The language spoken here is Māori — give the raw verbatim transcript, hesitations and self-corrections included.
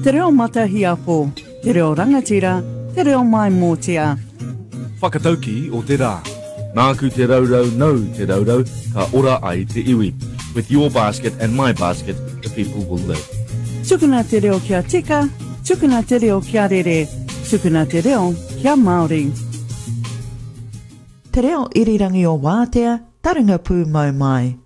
Te reo mata hiapo, te reo rangatira, te reo mai mōtia. Whakatauki o te rā. Nāku te raurau nau te raurau, ka ora ai te iwi. With your basket and my basket, the people will live. Tukuna te reo kia tika, tukuna te reo kia rere, tukuna te reo kia Māori. Te reo irirangi o Wātea, Taringa Pū Mau Mai.